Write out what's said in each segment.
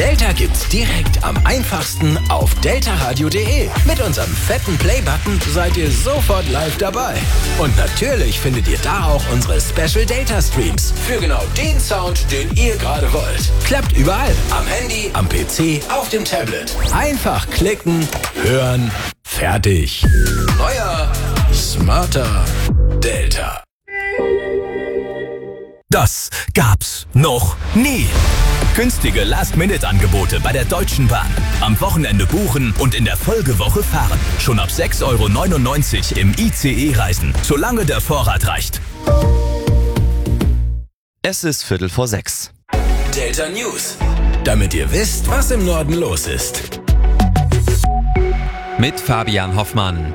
Delta gibt's direkt am einfachsten auf deltaradio.de. Mit unserem fetten Play-Button seid ihr sofort live dabei. Und natürlich findet ihr da auch unsere Special Delta Streams für genau den Sound, den ihr gerade wollt. Klappt überall. Am Handy, am PC, auf dem Tablet. Einfach klicken, hören, fertig. Neuer, smarter Delta. Das gab's noch nie. Günstige Last-Minute-Angebote bei der Deutschen Bahn. Am Wochenende buchen und in der Folgewoche fahren. Schon ab 6,99 € im ICE reisen, solange der Vorrat reicht. Es ist 5:45. Delta News. Damit ihr wisst, was im Norden los ist. Mit Fabian Hoffmann.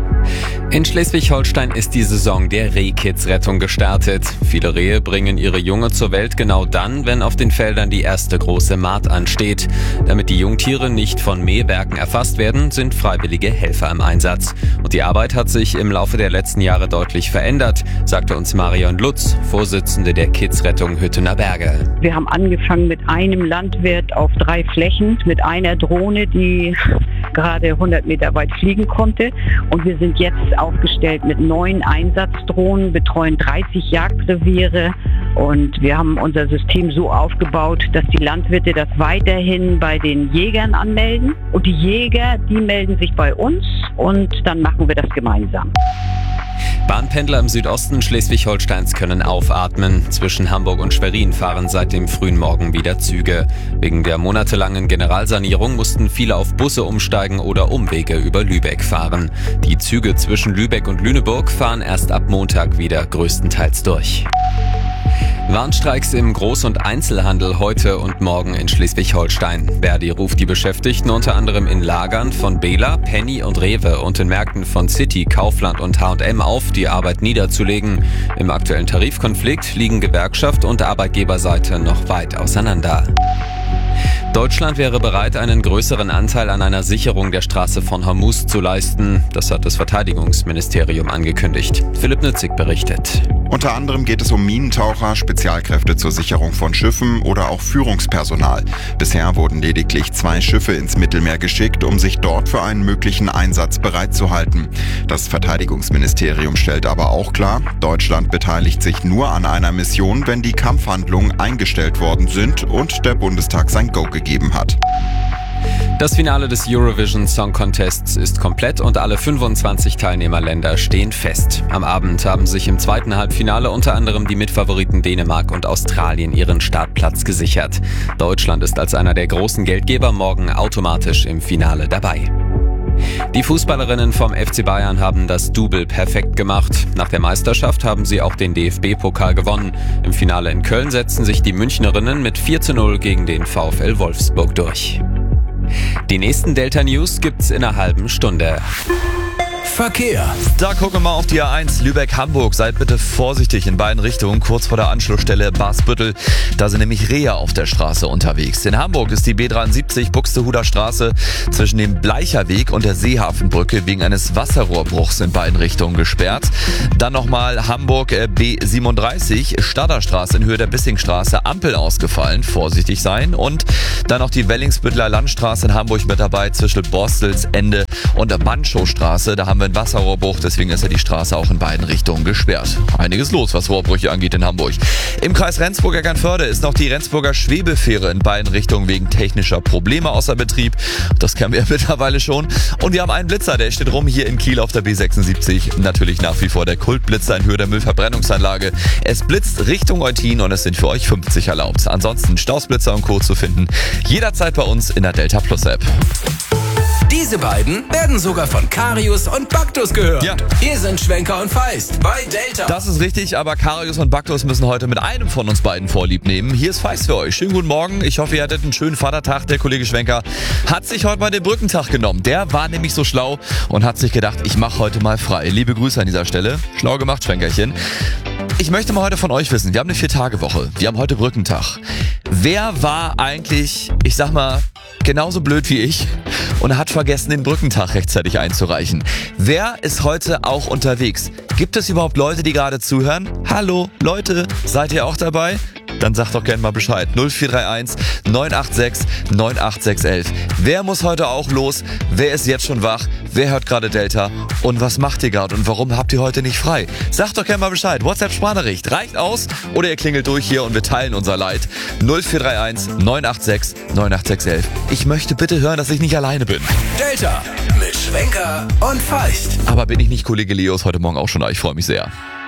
In Schleswig-Holstein ist die Saison der Rehkitzrettung gestartet. Viele Rehe bringen ihre Junge zur Welt genau dann, wenn auf den Feldern die erste große Mahd ansteht. Damit die Jungtiere nicht von Mähwerken erfasst werden, sind freiwillige Helfer im Einsatz. Und die Arbeit hat sich im Laufe der letzten Jahre deutlich verändert, sagte uns Marion Lutz, Vorsitzende der Kitzrettung Hüttener Berge. Wir haben angefangen mit einem Landwirt auf 3 Flächen, mit einer Drohne, die gerade 100 Meter weit fliegen konnte. Und wir sind jetzt aufgestellt mit 9 Einsatzdrohnen, betreuen 30 Jagdreviere. Und wir haben unser System so aufgebaut, dass die Landwirte das weiterhin bei den Jägern anmelden. Und die Jäger, die melden sich bei uns und dann machen wir das gemeinsam. Bahnpendler im Südosten Schleswig-Holsteins können aufatmen. Zwischen Hamburg und Schwerin fahren seit dem frühen Morgen wieder Züge. Wegen der monatelangen Generalsanierung mussten viele auf Busse umsteigen oder Umwege über Lübeck fahren. Die Züge zwischen Lübeck und Lüneburg fahren erst ab Montag wieder größtenteils durch. Warnstreiks im Groß- und Einzelhandel heute und morgen in Schleswig-Holstein. Verdi ruft die Beschäftigten unter anderem in Lagern von Bela, Penny und Rewe und in Märkten von City, Kaufland und H&M auf, die Arbeit niederzulegen. Im aktuellen Tarifkonflikt liegen Gewerkschaft und Arbeitgeberseite noch weit auseinander. Deutschland wäre bereit, einen größeren Anteil an einer Sicherung der Straße von Hormuz zu leisten. Das hat das Verteidigungsministerium angekündigt. Philipp Nützig berichtet. Unter anderem geht es um Minentaucher, Spezialkräfte zur Sicherung von Schiffen oder auch Führungspersonal. Bisher wurden lediglich 2 Schiffe ins Mittelmeer geschickt, um sich dort für einen möglichen Einsatz bereitzuhalten. Das Verteidigungsministerium stellt aber auch klar, Deutschland beteiligt sich nur an einer Mission, wenn die Kampfhandlungen eingestellt worden sind und der Bundestag sein Go gegeben hat. Das Finale des Eurovision Song Contests ist komplett und alle 25 Teilnehmerländer stehen fest. Am Abend haben sich im zweiten Halbfinale unter anderem die Mitfavoriten Dänemark und Australien ihren Startplatz gesichert. Deutschland ist als einer der großen Geldgeber morgen automatisch im Finale dabei. Die Fußballerinnen vom FC Bayern haben das Double perfekt gemacht. Nach der Meisterschaft haben sie auch den DFB-Pokal gewonnen. Im Finale in Köln setzten sich die Münchnerinnen mit 4:0 gegen den VfL Wolfsburg durch. Die nächsten Delta News gibt's in einer halben Stunde. Verkehr. Da gucken wir mal auf die A1 Lübeck-Hamburg. Seid bitte vorsichtig in beiden Richtungen, kurz vor der Anschlussstelle Barsbüttel. Da sind nämlich Rehe auf der Straße unterwegs. In Hamburg ist die B73 Buxtehuder Straße zwischen dem Bleicherweg und der Seehafenbrücke wegen eines Wasserrohrbruchs in beiden Richtungen gesperrt. Dann nochmal Hamburg B37 Stadlerstraße in Höhe der Bissingstraße, Ampel ausgefallen, vorsichtig sein. Und dann noch die Wellingsbüttler Landstraße in Hamburg mit dabei zwischen Borstelsende und der Bandschowstraße. Da haben wir einen Wasserrohrbruch, deswegen ist ja die Straße auch in beiden Richtungen gesperrt. Einiges los, was Rohrbrüche angeht in Hamburg. Im Kreis Rendsburg-Eckernförde ist noch die Rendsburger Schwebefähre in beiden Richtungen wegen technischer Probleme außer Betrieb. Das kennen wir ja mittlerweile schon. Und wir haben einen Blitzer, der steht rum hier in Kiel auf der B76. Natürlich nach wie vor der Kultblitzer in Höhe der Müllverbrennungsanlage. Es blitzt Richtung Eutin und es sind für euch 50 erlaubt. Ansonsten Stausblitzer und Co. zu finden jederzeit bei uns in der Delta Plus App. Diese beiden werden sogar von Karius und Baktus gehört. Ja. Hier sind Schwenker und Feist bei Delta. Das ist richtig, aber Karius und Baktus müssen heute mit einem von uns beiden Vorlieb nehmen. Hier ist Feist für euch. Schönen guten Morgen. Ich hoffe, ihr hattet einen schönen Vatertag. Der Kollege Schwenker hat sich heute mal den Brückentag genommen. Der war nämlich so schlau und hat sich gedacht, ich mache heute mal frei. Liebe Grüße an dieser Stelle. Schlau gemacht, Schwenkerchen. Ich möchte mal heute von euch wissen, wir haben eine 4-Tage-Woche. Wir haben heute Brückentag. Wer war eigentlich, ich sag mal, genauso blöd wie ich und hat vergessen, den Brückentag rechtzeitig einzureichen? Wer ist heute auch unterwegs? Gibt es überhaupt Leute, die gerade zuhören? Hallo, Leute, seid ihr auch dabei? Dann sag doch gerne mal Bescheid. 0431 986 98611. Wer muss heute auch los? Wer ist jetzt schon wach? Wer hört gerade Delta? Und was macht ihr gerade? Und warum habt ihr heute nicht frei? Sagt doch gerne mal Bescheid. WhatsApp-Sprachnachricht reicht aus oder ihr klingelt durch hier und wir teilen unser Leid. 0431 986 98611. Ich möchte bitte hören, dass ich nicht alleine bin. Delta mit Schwenker und Feist. Aber bin ich nicht Kollege Leos heute Morgen auch schon da? Ich freue mich sehr.